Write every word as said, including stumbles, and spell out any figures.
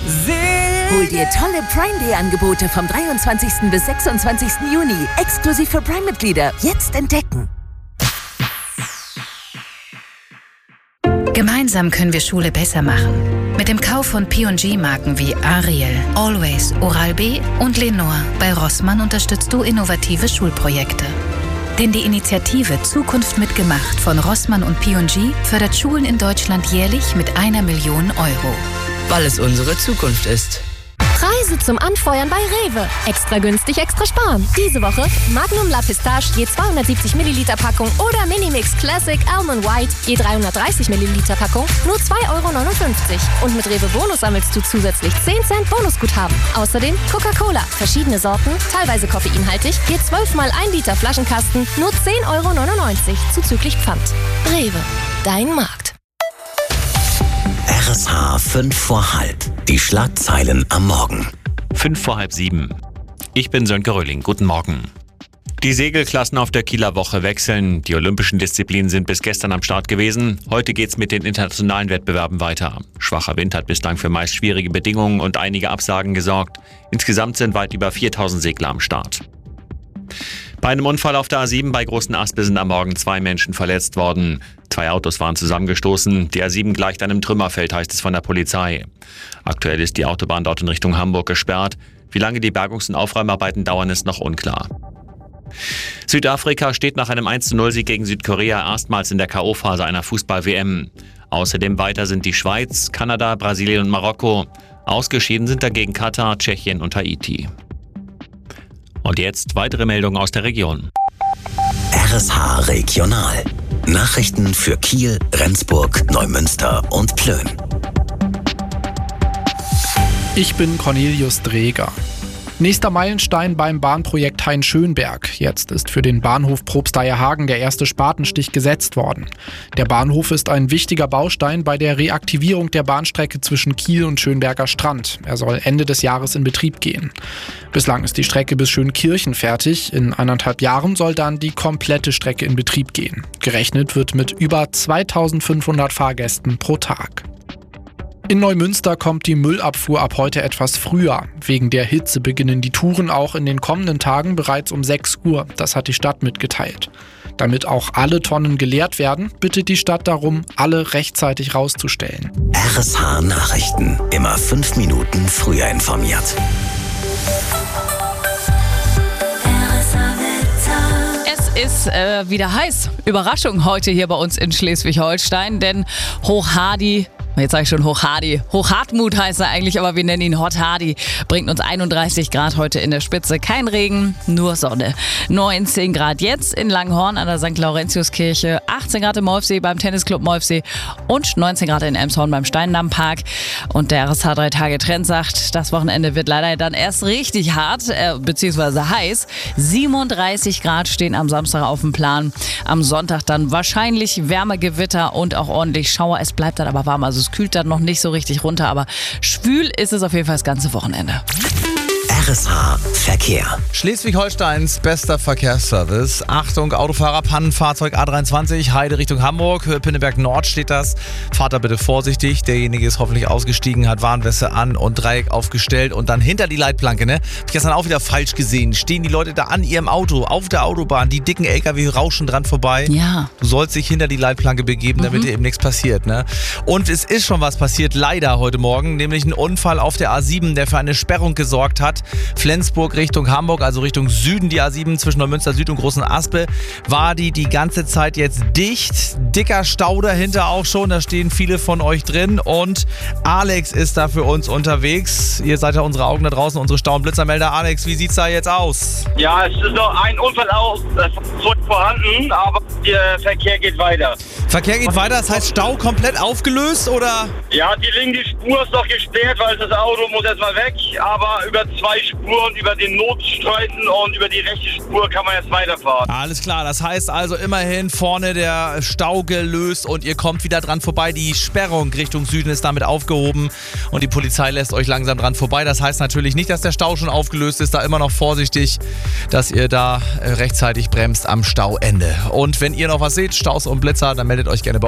Hol dir tolle Prime Day Angebote vom dreiundzwanzigsten bis sechsundzwanzigsten Juni. Exklusiv für Prime-Mitglieder. Jetzt entdecken. Gemeinsam können wir Schule besser machen. Mit dem Kauf von P und G-Marken wie Ariel, Always, Oral-B und Lenore bei Rossmann unterstützt du innovative Schulprojekte. Denn die Initiative Zukunft mitgemacht von Rossmann und P und G fördert Schulen in Deutschland jährlich mit einer Million Euro. Weil es unsere Zukunft ist. Preise zum Anfeuern bei Rewe. Extra günstig, extra sparen. Diese Woche Magnum La Pistache je zweihundertsiebzig Milliliter Packung oder Minimix Classic Almond White je dreihundertdreißig Milliliter Packung nur zwei Euro neunundfünfzig. Und mit Rewe Bonus sammelst du zusätzlich zehn Cent Bonusguthaben. Außerdem Coca-Cola, verschiedene Sorten, teilweise koffeinhaltig, je zwölf mal ein Liter Flaschenkasten, nur zehn Euro neunundneunzig zuzüglich Pfand. Rewe, dein Markt. R S H fünf vor halb. Die Schlagzeilen am Morgen. Fünf vor halb sieben. Ich bin Sönke Röhling. Guten Morgen. Die Segelklassen auf der Kieler Woche wechseln. Die olympischen Disziplinen sind bis gestern am Start gewesen. Heute geht's mit den internationalen Wettbewerben weiter. Schwacher Wind hat bislang für meist schwierige Bedingungen und einige Absagen gesorgt. Insgesamt sind weit über viertausend Segler am Start. Bei einem Unfall auf der A sieben bei Großen Aspe sind am Morgen zwei Menschen verletzt worden. Zwei Autos waren zusammengestoßen. Die A sieben gleicht einem Trümmerfeld, heißt es von der Polizei. Aktuell ist die Autobahn dort in Richtung Hamburg gesperrt. Wie lange die Bergungs- und Aufräumarbeiten dauern, ist noch unklar. Südafrika steht nach einem eins zu null Sieg gegen Südkorea erstmals in der K O-Phase einer Fußball-W M. Außerdem weiter sind die Schweiz, Kanada, Brasilien und Marokko. Ausgeschieden sind dagegen Katar, Tschechien und Haiti. Und jetzt weitere Meldungen aus der Region. R S H Regional. Nachrichten für Kiel, Rendsburg, Neumünster und Plön. Ich bin Cornelius Dreger. Nächster Meilenstein beim Bahnprojekt Hain-Schönberg. Jetzt ist für den Bahnhof Probsteierhagen der erste Spatenstich gesetzt worden. Der Bahnhof ist ein wichtiger Baustein bei der Reaktivierung der Bahnstrecke zwischen Kiel und Schönberger Strand. Er soll Ende des Jahres in Betrieb gehen. Bislang ist die Strecke bis Schönkirchen fertig. In eineinhalb Jahren soll dann die komplette Strecke in Betrieb gehen. Gerechnet wird mit über zweitausendfünfhundert Fahrgästen pro Tag. In Neumünster kommt die Müllabfuhr ab heute etwas früher. Wegen der Hitze beginnen die Touren auch in den kommenden Tagen bereits um sechs Uhr. Das hat die Stadt mitgeteilt. Damit auch alle Tonnen geleert werden, bittet die Stadt darum, alle rechtzeitig rauszustellen. R S H Nachrichten. Immer fünf Minuten früher informiert. Es ist äh, wieder heiß. Überraschung heute hier bei uns in Schleswig-Holstein, denn Hochhardy, jetzt sage ich schon Hochhardy, Hochhartmut heißt er eigentlich, aber wir nennen ihn Hot Hardy, bringt uns einunddreißig Grad heute in der Spitze. Kein Regen, nur Sonne. neunzehn Grad jetzt in Langhorn an der Sankt Laurentiuskirche, achtzehn Grad im Molfsee beim Tennisclub Molfsee und neunzehn Grad in Elmshorn beim Steindammpark. Und der R S H drei Tage Trend sagt, das Wochenende wird leider dann erst richtig hart, äh, beziehungsweise heiß. siebenunddreißig Grad stehen am Samstag auf dem Plan. Am Sonntag dann wahrscheinlich Wärmegewitter und auch ordentlich Schauer. Es bleibt dann aber warm, also es kühlt dann noch nicht so richtig runter, aber schwül ist es auf jeden Fall das ganze Wochenende. R S H Verkehr. Schleswig-Holsteins bester Verkehrsservice. Achtung, Autofahrer, Pannenfahrzeug A dreiundzwanzig, Heide Richtung Hamburg. Pinneberg Nord steht das. Fahrt da bitte vorsichtig. Derjenige ist hoffentlich ausgestiegen, hat Warnweste an und Dreieck aufgestellt und dann hinter die Leitplanke. Ne? Hab ich gestern auch wieder falsch gesehen. Stehen die Leute da an ihrem Auto auf der Autobahn. Die dicken L K W rauschen dran vorbei. Ja. Du sollst dich hinter die Leitplanke begeben, damit mhm. dir eben nichts passiert. Ne? Und es ist schon was passiert, leider heute Morgen. Nämlich ein Unfall auf der A sieben, der für eine Sperrung gesorgt hat. Flensburg Richtung Hamburg, also Richtung Süden, die A sieben zwischen Neumünster Süd und Großen Aspe, war die die ganze Zeit jetzt dicht. Dicker Stau dahinter auch schon, da stehen viele von euch drin und Alex ist da für uns unterwegs. Ihr seid ja unsere Augen da draußen, unsere Stau- und Blitzermelder. Alex, wie sieht's da jetzt aus? Ja, es ist noch ein Unfall auch vorhanden, aber der Verkehr geht weiter. Verkehr geht weiter, das heißt Stau komplett aufgelöst, oder? Ja, die linke Spur ist noch gesperrt, weil das Auto muss erstmal weg, aber über zwei Spuren, über den Notstreifen und über die rechte Spur kann man jetzt weiterfahren. Alles klar, das heißt also immerhin vorne der Stau gelöst und ihr kommt wieder dran vorbei. Die Sperrung Richtung Süden ist damit aufgehoben und die Polizei lässt euch langsam dran vorbei. Das heißt natürlich nicht, dass der Stau schon aufgelöst ist, da immer noch vorsichtig, dass ihr da rechtzeitig bremst am Stauende. Und wenn ihr noch was seht, Staus und Blitzer, dann meldet euch gerne bei